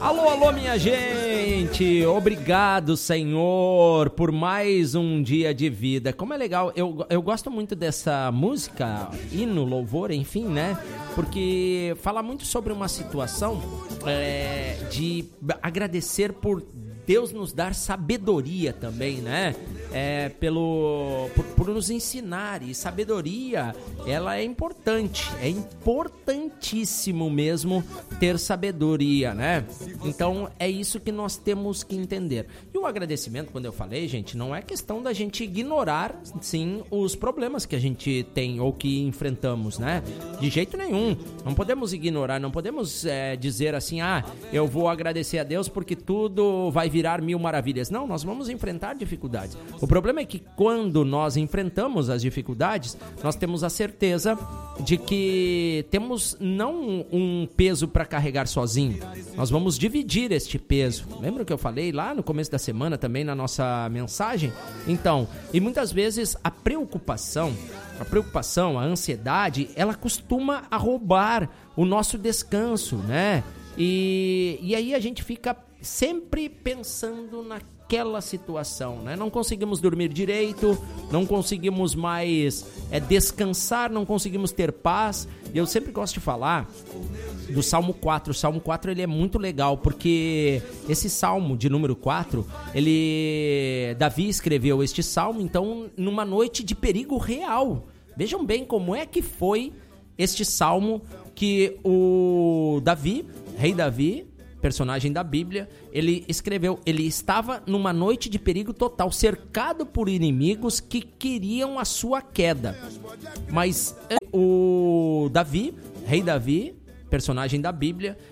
Alô, alô, minha gente! Obrigado, Senhor, por mais um dia de vida. Como é legal, eu gosto muito dessa música, hino, louvor, enfim, né? Porque fala muito sobre uma situação de agradecer por Deus nos dar sabedoria também, né? Por nos ensinar, e sabedoria, ela é importante, é importantíssimo mesmo ter sabedoria, né? Então é isso que nós temos que entender. E o agradecimento, quando eu falei, gente, não é questão da gente ignorar, sim, os problemas que a gente tem ou que enfrentamos, né? De jeito nenhum, não podemos ignorar, não podemos dizer assim, eu vou agradecer a Deus porque tudo vai virar mil maravilhas. Não, nós vamos enfrentar dificuldades. O problema é que quando nós enfrentamos as dificuldades, nós temos a certeza de que temos não um peso para carregar sozinho. Nós vamos dividir este peso. Lembra que eu falei lá no começo da semana também na nossa mensagem? Então, e muitas vezes a preocupação, a ansiedade, ela costuma roubar o nosso descanso, né? E aí a gente fica sempre pensando naquela situação, né? Não conseguimos dormir direito, não conseguimos mais descansar, não conseguimos ter paz. E eu sempre gosto de falar do Salmo 4. O Salmo 4 ele é muito legal, porque esse Salmo de número 4, Davi escreveu este Salmo, então, numa noite de perigo real. Vejam bem como é que foi este Salmo que o Davi, rei Davi, personagem da Bíblia, ele escreveu. Ele estava numa noite de perigo total, cercado por inimigos que queriam a sua queda. Mas o Davi, rei Davi, personagem da Bíblia,